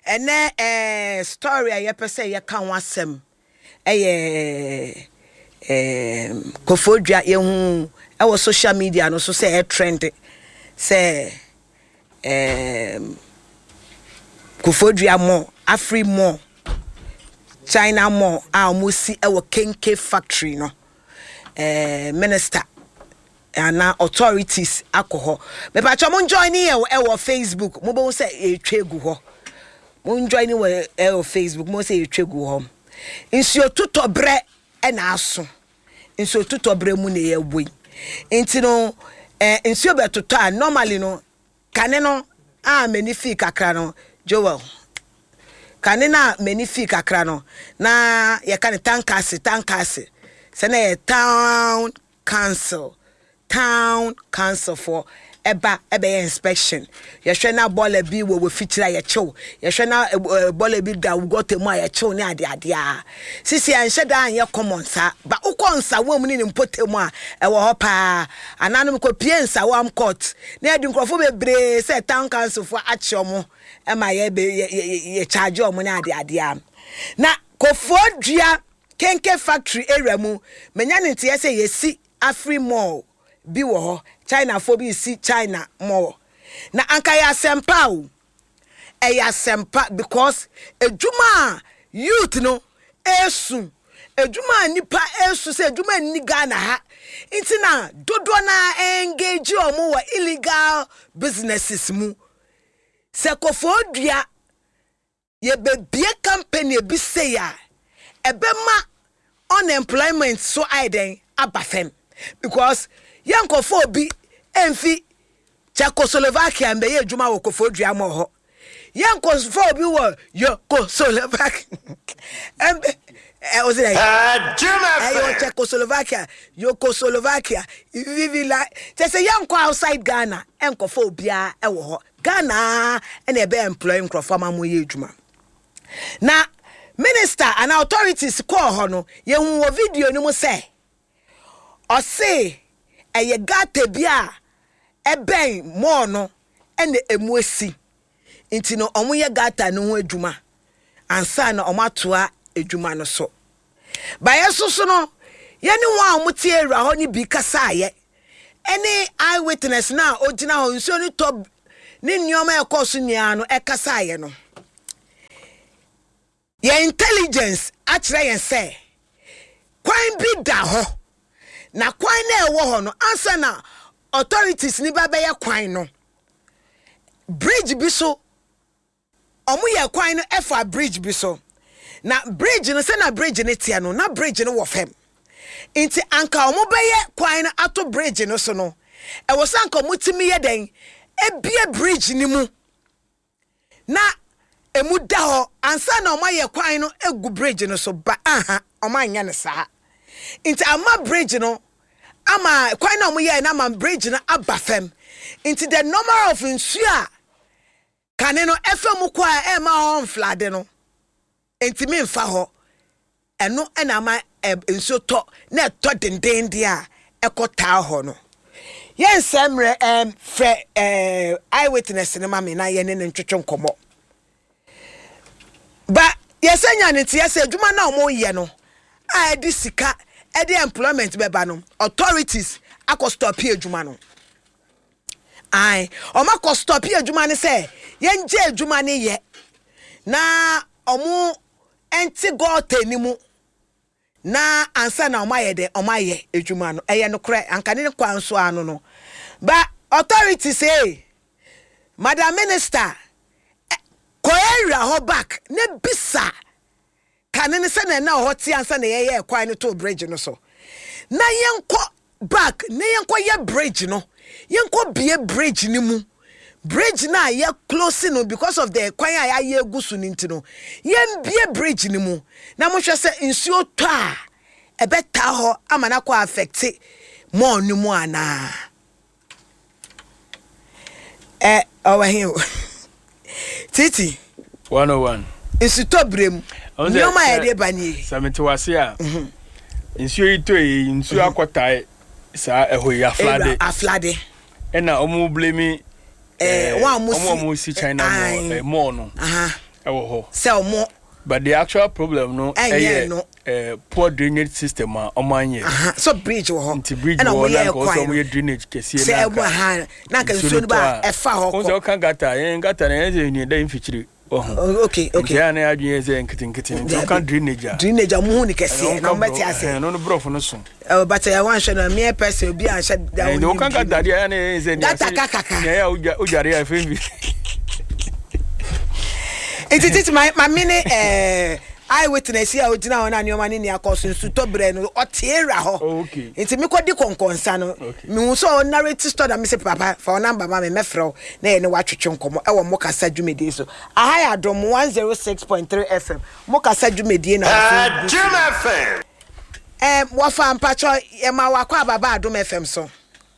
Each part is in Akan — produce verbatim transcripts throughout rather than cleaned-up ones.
ene eh story a ye pese ye kan wasem eh eh kofodua ye hu e wo social media no so say e trend say eh kofodua mo afri mo China mo a mo si e wo Kenke factory no eh minister ana authorities akoho me pa cho mo join here e wo Facebook mo bo say e twegu ho mo join we e wo Facebook mo say e twegu ho insuo tutobre e na aso insuo tutobre mu ne ye boy enti no eh insuo betoto a normally no kane no a manifi kakra no Joel kane na manifi kakra no na ye kan tankase tankase se na ye town council town council for eba ebe inspection ye hwe na bola bi wo wo fitira ye chew ye hwe na bola bi da got mu ye chew ne ade ade a sisi an hweda an ye common sa ba ukonsa wo mu ni mpotemu a e wo ho pa ananum ko pie nsa wo am court na edi nkrofo bebre say town council for ache omo e ma ye ye charge omo ne ade ade a na Kofodua Kenke factory area mu menya ne ntie say yesi Afri Mall bi wo ho China fo bi si China more na anka ya sempa o e ya sempa because ejuma youth no esu ejuma nipa esu se ejuma ni Ghana ha intina dodo na engage omo wa illegal businesses mu se Kofodua ye be bie company bi say ya ebema unemployment so aiden abafem because yankofo bi emfi Czechoslovakia mbe ye adwuma wo Kofodua mo ho yankofo bi wo Czechoslovakia embe e o say adwuma e Czechoslovakia Czechoslovakia vivi la te say yanko outside Ghana enkofo bia e wo ho Ghana e na be employ nkrofo ma mo ye adwuma na minister and authorities call ho no ye hu wo video ni mo say o say eye gata bia eben mo no ene emuesi nti no omo ye gata no ho adwuma ansa na omo atoa adwuma no so ba yesusu no ye ni wa omo tie ewra ho ni bi kasa ye ene eyewitness na ogina ho nso ni top ni nyoma e koso nia no e kasa ye no ye intelligence akire ye say kwan bi da ho na kwan na ewo ho no ansa na authorities ni baba ye kwan no bridge bi so omu ye kwan no efa bridge bi so na bridge no se na bridge ne tia no na bridge no wo fem inti anka omu be ye kwan no ato bridge no so no e wo sanka mutimi ye den ebie bridge ni mu na emu da ho ansa na omu ye kwan no egu bridge no so ba aha omu anya ne saa inti ama bridge no ama kwan na omu ye na ama bridge no abafem inti the number of insua kane no efem kwa e ma ho flood no inti me mfa ho eno ena ama nsuo to na to denden dia ekota ho no yen semre em fre eh eyewitness ne ma me na ye ne ntwetwe nkomo ba yesenya ne tie se adwuma na omo ye no a edi sika edi employment beba no authorities akọ stop adwuma no ai omo akọ stop adwuma ne se yen je adwuma ne ye na omo enti got enimu na ansa na omaye de omaye adwuma no eye no kre ankane ne kwanso ano no ba authority say madam minister ko area ho back ne bisa kane ne se na na ho ti ansa na ye kwan no to bridge no so na yenko back na yenko ye bridge no yenko bie bridge ni mu bridge na ye close no because of the kwan ya ye gusu ni ntino yen bie bridge ni mu na mo hwe se nsuo to a ebeta ho amana kwa affect mo ni mu ana eh owa hin titi one oh one nsuto brem nyoma ye de bani samete wase a nsuo ito yi nsuo akotai sa eho ya flade aflade ena omo blame eh wa musi omo musi China mo mo no aha ewo ho sell more. But the actual problem no eh no uh, poor drainage system a omanye. Uh-huh. So bridge wo ho. Nti bridge wo na ko so mo drainage kese na. Say mo ha na kan so ba e fa ho ko. So kan gata, yen gata na yen ni da infichiri. Oh. Okay, okay. Ya na adwun ze nkitin nkitin. So kan drainage. Drainage mu hu ni kese na mbeti ase. No no brofo no so. Uh, but I want to know me person obi an shed down. No kan gata dia na ze ni. Gata kakaka. Ya ujare ya fembi. It is my my mini eh eyewitness here odina ona ni o mani ni akoso nsu to bre no otiera ho. Okay. Nti me kodi konkonsa no. Me hu so narrate story me say papa for number ma me mefrɛ na ye ne watwetwe nkomo e wo mo kasa dwumedi so. Aha ya dom one oh six point three F M. Mo kasa dwumedi na so. Jim F M. Eh wo fa mpacho e ma wakwa baba adom F M so.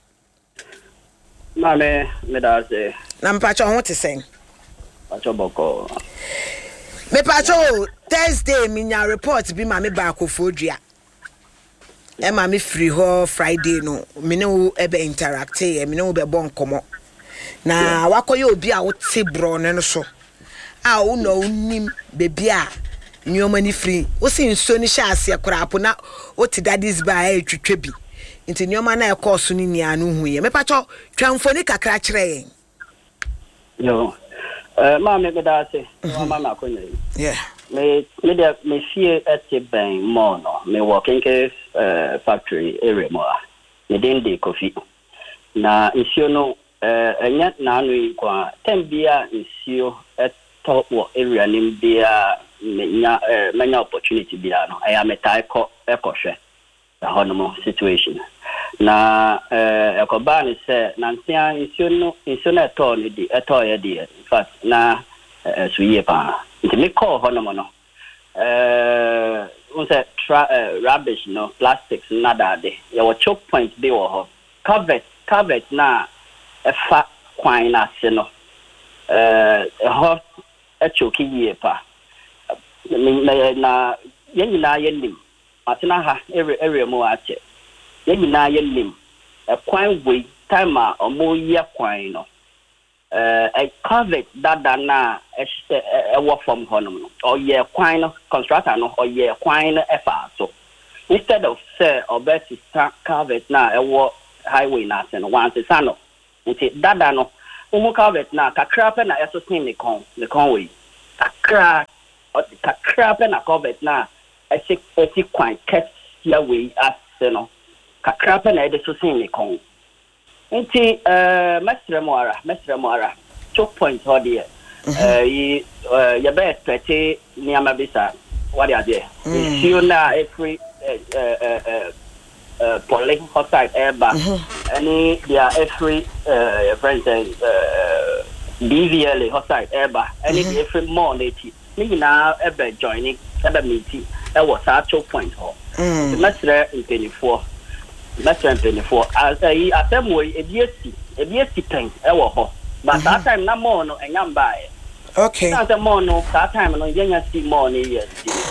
Na me me da se. Na mpacho ho te sen. Pacho boko. Me pacho Thursday me nya report bi ma me ba akofodua. E ma me free ho Friday no. Me ne wo ebe interact e me ne wo be bon komo. Na wakoye obi a wo te bro ne no so. A wo no unim bebi a nyoma ni free. Wo se nso ni sha ase korapo na wo te dadis ba e twetwe bi. Nti nyoma na e course ni nia no huye. Me pacho twamfoni kakra kire yen. Yo. Uh, ma me da se ma ma ko ni yeah me me de me fie ete ben mo no me working ke uh, factory area mo me den de coffee na nsio no eh enya na anu kwa tembia nsio eto wo area nim bia me nya eh menya opportunity bia no aya me tai ko ekohwe the honomo situation na eh ekoba ni se na ntia nsio no nsio na eto ni di eto ye di in fact na eh suye pa nti me call honomo no eh unse rubbish no plastics na dade ya wo choke point be wo ho covered covered na efa kwan na se no eh ho e choke ye pa na yen na yen atena ha area area mo ache yina yenim e kwan we time a omo ye kwan no eh I covered that na e work from home no or ye kwan no constructor no or ye kwan no e fa so instead of say obesi covered na e work highway na se no once sa no nti dada no umu covered na kakra pe na eso sin me kon me kon we kakra kakra pe na covered na e se e si kwan ket ya we as no kakra pe na e de so sin me kon nti eh mestre moara mestre moara choke point ho de eh yi ya be expect ni amabisa what are there you na every eh eh eh uh polling outside airba any they are every uh friends uh B V L outside airba any every more native ni na ebe joining ebe meeting e was actual point ho the mestre in twenty-four mestre in twenty-four as a asemwe ebiesi ebiesi pen e wo ho but that time na more no enyamba e okay that more no that time no yenya see more ni yes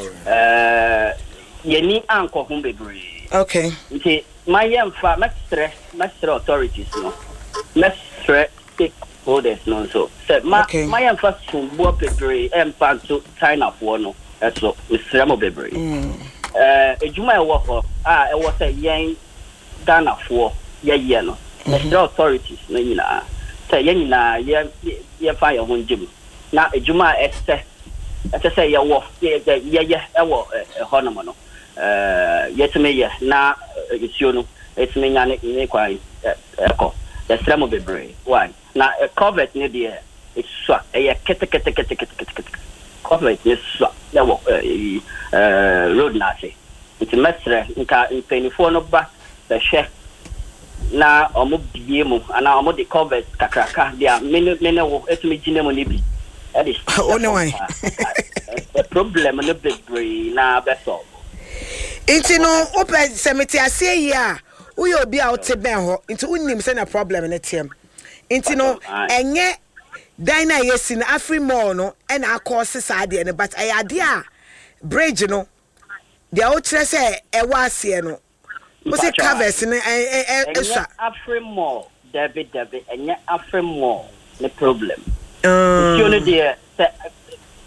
uh yeni anko hu bebre. Okay. Okay, my emfa mestre mestre authorities no. Mestre stakeholders no so. So my okay. my emfa sumbo bebre emfa to China for no. Eso mestre mo bebre. Mm. Eh ejuma e wo ho ah e wo say yen Ghana for ye ye no. Mestre authorities no nyina. Say yen nyina ye ye fa ye ho njim. Na ejuma e se e say ye wo ye ye ye e wo e ho no no. Uh, yet me yeah na issue no it's me nyane ni kwai eko the stremo be brave why na covered ni there it's so e kete kete kete kete kete covered ni so na wo uh road na say it's mestre nka twenty-four no ba the share na omo bie mu ana omo the covered kakraka dia mene mene wo etumi gine mu ni bi that is oh no why the problem no be brave na be solve. Inti no open semeti ase yi a uyo obi a ote ben ho inti unnim se na problem na tem inti no enye dina yesi na afri mall no e na akose saade ne but ayade a bridge no dia o kire se e wa ase no mo se covers ne e e swa afri mall david david enye afri mall ne problem um you know there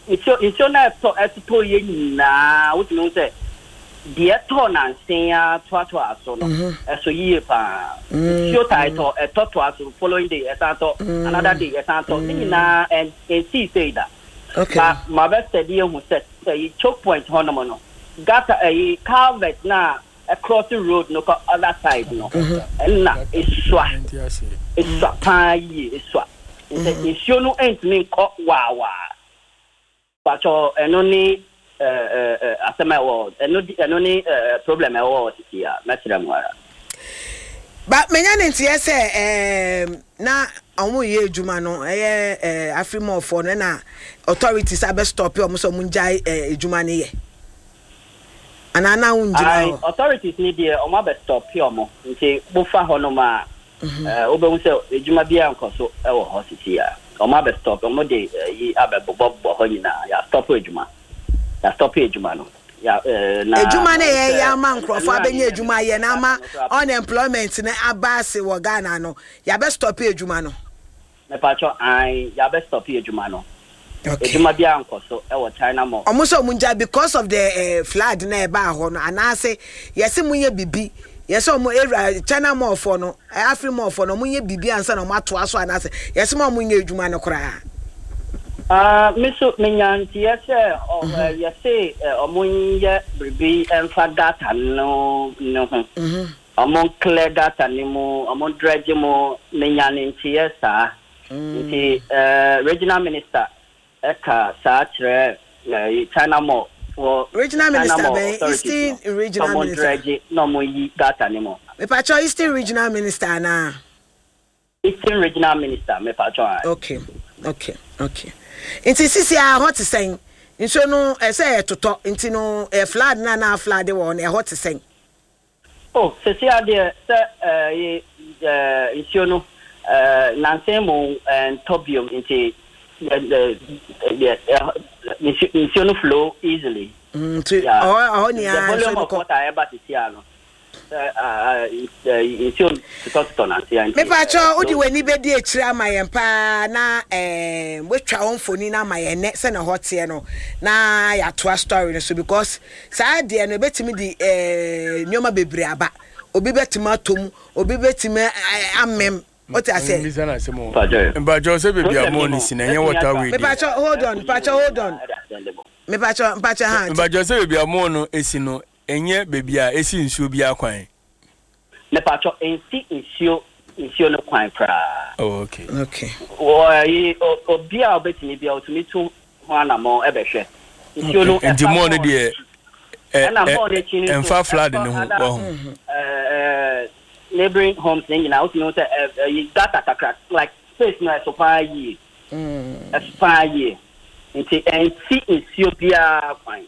nsuo nsuo na ɛtɔ ɛtotɔ yɛ nyinaa wotumi sɛ deɛ ɛtɔ nansen a toatoa so no ɛso yie paa nsuo taa ɛtɔ ɛtɔ toa so following day ɛsan tɔ another day ɛsan tɔ ne nyinaa ɛnsii sei da ma ma bɛ sɛde ehu sɛ ɛyi choke point hɔ nom no gata ɛyi calvert na across the road no ko other side no ɛna esua esua paa yie esua nsuo no ɛntumi nkɔ waawaa pacho eno ni eh eh asema wo eno eno ni problem e wo titi ya mesra mwara ba menya ne ntie se eh na omo ye adwuma no eh eh Afrimo for na authorities abe stop omo so munjai adwuma ne ye ana na unjima authorities ni de omo abe stop omo nti bofa ho no ma eh obehu se adwuma bia nkoso e wo ho titi ya omo abe stop omo de yi abe bobo ho nyina ya stop adwuma ya stop adwuma no ya na adwuma ne ye ya ma nkrofo abenye adwuma ye na ma unemployment ne abase wo Ghana no ya be stop adwuma no me pacho ai ya be stop adwuma no adwuma bia nkoso e wo China mo omo so munja because of the uh, flood na e ba ho no anase yesi munye bibi yes omo era China more for no Afri more for no munye bibi ansa na mo ato aso anase yes mo munye adwuma no kra ah miso menyanti yes o yes omo nye bibi enfa data no no mhm omo clear data ni mo omo dredge mo menyanti yes ah nti eh regional minister eka sa kire China more for regional minister be Eastern regional no minister no mo yi data ni mo me pacho Eastern regional minister na Eastern regional minister me pacho okay okay okay inti sisi a hot sen nso no e say etoto inti no e flood na na flood wo na e hot sen oh sisi a de se eh eh nso no eh nansen mo and tobium inti the the nso no flow easily mm to oh oh ni a the volume of water ever to see ano uh nso to to na see me pacho odi wani be di ekire amayen pa na eh wetwa onfoni na amayen ne se na hotie no na ya to story no so because sa de no betimi di eh nyoma bebre aba obi betimi atom obi betimi amem what I say Mbajo say baby amoni sinenye water we me pacho hold on pacho hold on me pacho pacho hand Mbajo say baby amono esi no enye baby a esi nsuo bi akwan me pacho ensi nsuo nsuo no kwan pra oh okay okay o yi obi a obetimi bia otumi tu ho anamo ebehwe nsuo no ndimo no de eh enfa flood ne ho eh neighboring homes in you know you you got that crack like space no so far ye mm as far ye nti enti Ethiopia fine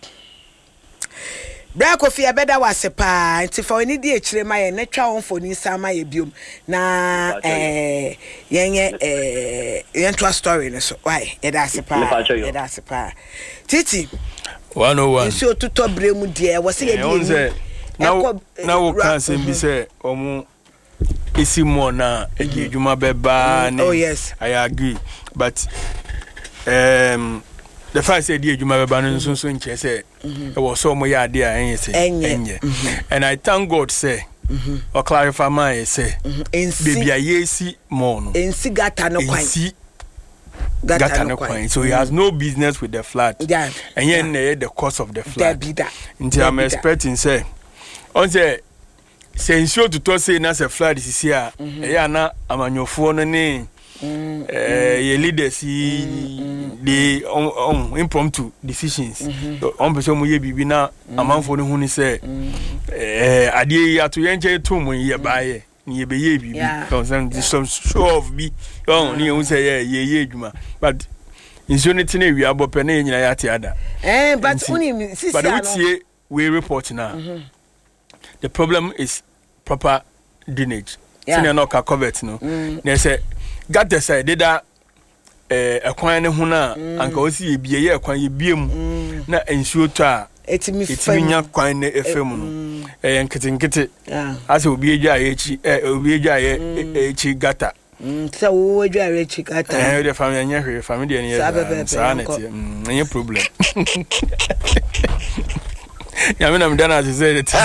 bra kofi abeda wase pa nti fa oni di ekire ma ye netwa wonfo ni sama ye biom na eh yenye eh yentwa story no so why e da se pa e da se pa titi one oh one nsi otuto bremu die wo se ye di now now can say be say omo isi mo na edi adwuma beba na oh yes I agree but um the fact say edi adwuma beba no so so nche say e wo so mo ya ade a enye say enye and I thank God say or clarify my say baby a yesi mo no ensi gata no kwan ensi gata no kwan so he has no business with the flood yeah and yen yeah. the cause of the flood nti I'm expecting say on say sensuo to to say na se flood sisi a e ya na amanyofo no ne eh ye leaders the on impromptu decisions on person mo ye bibi na amanfo no hu ni say eh ade ya to yenche to mo ye baaye ni ye be ye bibi concern some show of be on ni hu say ye ye adwuma but insunity na wi abope na nyina ya te ada eh but uni sisi but we we report now the problem is proper drainage. Yeah. Senior no ka covet no. Na say gata say did that eh akwan ne ho na anka osi ye bie ye akwan ye bie mu na ensuo to a etimi etimi nya kwan ne efem no eh nkete nkete ase obi eja ye chi eh obi eja ye echi gata Mm, so we do a chikata. Eh, the family anya hwe, family dey near. Sa na tie. Mm, any problem. Yeah, I mean, I'm done as you said. It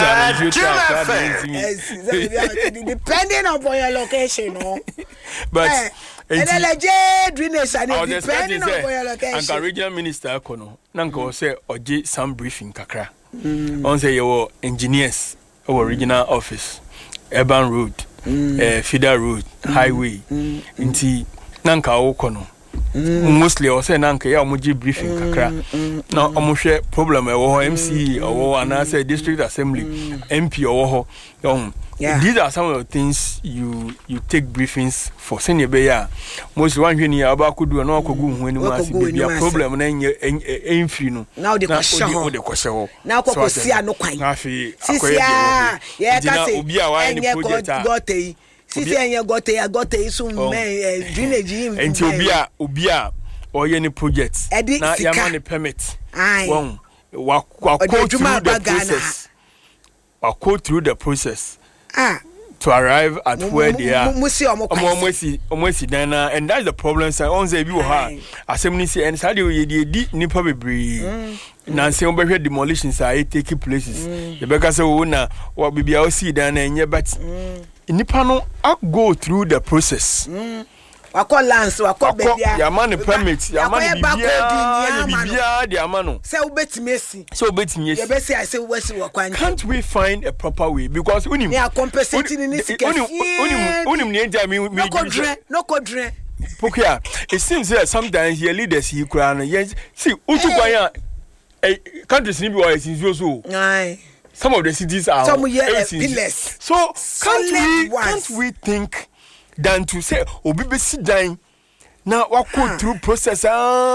is depending on your location, no. But and then legit drainage and depending on your location. And the regional minister, Kono, Nanko say oje some briefing kakra. On say your engineers, our regional office, urban road, uh, feeder road, highway, inti Nanka Okono. Mm. Mostly I say nanka ya omuji briefing kakra na omuhwe problem e wo M C or ana say district assembly mm. M P or ho um, yeah. These are some of the things you you take briefings for senior beya most one hwe ni abakodu na akogu hu ani ma asi bia problem na enye emfi no now the question ho the question ho now kokosi anokwan na fi akoye ye ka say obi a wa ni project a Sisi anya gote ya gote isu me drainage him. Enti obi a obi a oye ni project na ya ma ni permit. Won wa wa go through the process. Wa go through the process. Ah. To arrive at where they are. Musi omo kwasi. Omo omo omo si dan na and that's the problem say on say bi wo ha. Assembly say and say dey dey di nipa bebre. Na say we behwe demolitions are taking places. The beka say wo na wa bibia o si dan na enye but nipa no I go through the process. Mm. Wako lance wako bebia. Ya man permit, ya man bibia, bibia di amano. Say ubetimi esi. Say ubetimi esi. You be say I say wesi wakwan. Can't we find a proper way because unim. Me are compensating in this case. Unim unim unim ni enja me me. No kodre, no kodre. Pokia, it seems that sometimes your leaders he kura yes. See, utu kwanya eh countries ni bi wa esinzo so. Aye. Some of the cities are some year pillars. So can't we, can't we think than to say obi be sit down now what go through process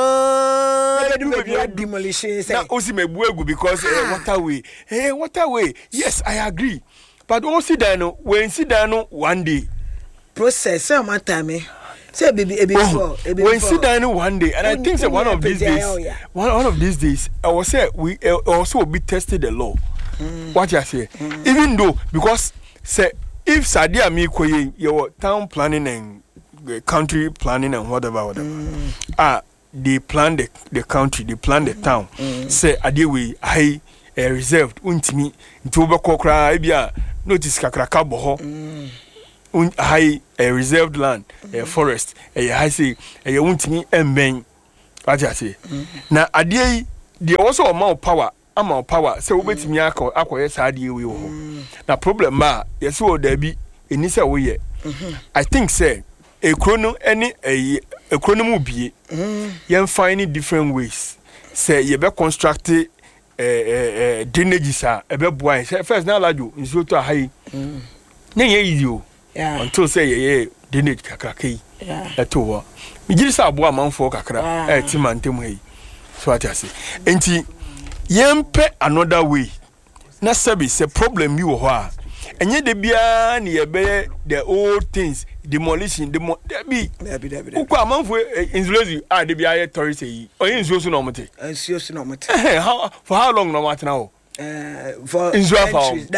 ah demolition say now osi mebu egu because eh, water way eh water way yes I agree but o sit down no when sit down no one day process say my time say baby e before e when sit down no one day and I think say one of these days one one of these days I was say we uh, also be tested the law. Mm. What you say? Mm. Even though because say if Sadia mi koye your town planning and uh, country planning and whatever whatever mm. ah they plan the the country they plan the town mm. say adewe high uh, reserved untimi nti obekọ kra e bia notice kakraka bo ho mm. un high uh, reserved land mm. uh, forest e uh, high say e uh, untimi emben what you say mm. na ade they also amount power ama power say obetimi akọ akoye saade we wo na problem ma yes wo da bi eni say wo ye I think say e krono any e krono mu bie yen find different ways say ye be construct eh eh drainage sa e be boy first na lajo nso to ahai na ye easy o until say ye drainage kakaka yeah eto wo mi giri sa abo amanfo kakra e ti mantem hei so what I say enti yempe another way na sabi say problem you ho a enye de bia na ye be the old things demolition the be be be be ukwa manfo insulation ah de bia ye tourist yi oyin insulation no mote insulation no mote how for how long no matter now uh for insulation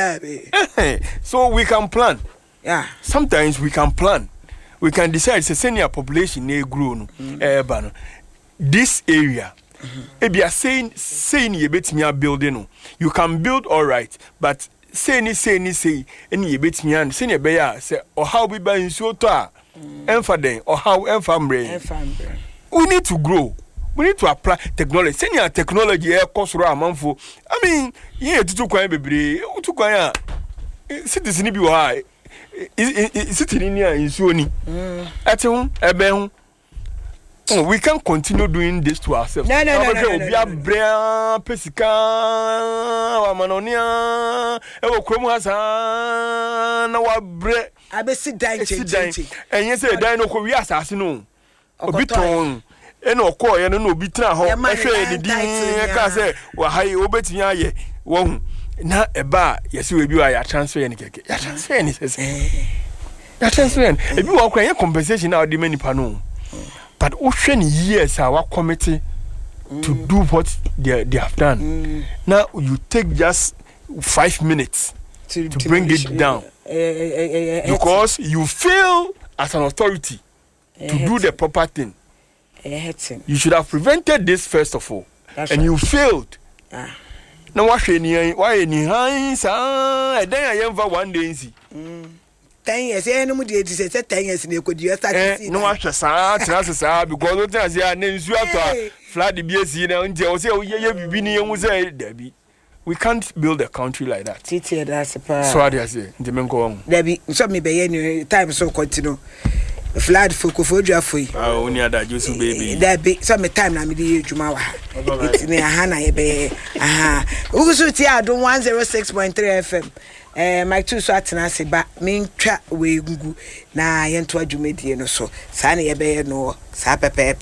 so we can plan yeah sometimes we can plan we can decide say senior population na grow no eh ba no this area mm-hmm. If you are saying saying you bet me a building no, you can build all right, but say ni say ni say any you bet me and say be ya say or how we buy in so to enfadden or how enfambre. We need to grow. We need to apply technology. Senior technology e kosoro amanfo. I mean, ye tutu kwan bebre, tutu kwan a citizen bi wo ha. Citizen ni a insuo ni. Ate ho ebe ho. Oh, we can't continue doing this to ourselves. No, no, no, no, no, no, we are brea pesika wa manonia e wo kromu hasa na wa bre abesi dan change enye say dan no ko wi asase no obi ton e na okọ ye no obi tra ho e hwe ni din ka say wa hai obetimi aye wo hu na eba yesi we bi wa ya transfer ni keke ya transfer ni sese ya transfer e bi wa kwa ye compensation na odi manipa no. But ocean years are committee mm. to do what they, they have done. Mm. Now you take just five minutes to, to bring it down. Uh, uh, uh, uh, because you fail as an authority to do the proper thing. You should have prevented this first of all. That's and right. You failed. Ah. Now what any why any hands ah then I am for one day see. ten years eh no dey say ten years na ko di start see. No what sa tena sa because no tena say na nsu ato flood bi esi na nje o say ye bibi ni yen say Debbie. We can't build a country like that. Titi that's a so I say nje menko on. Debbie so me be any time so continue. Flood for kofodua for you. Ah, only ada Joseph baby. That be some time na me dey adwuma wa. It's me aha na ye be aha. Ugusu ti adon one oh six point three F M. Eh my two so atena se ba me ntwa we gugu na ye nto adwuma die no so. Sa na ye be no sa pepe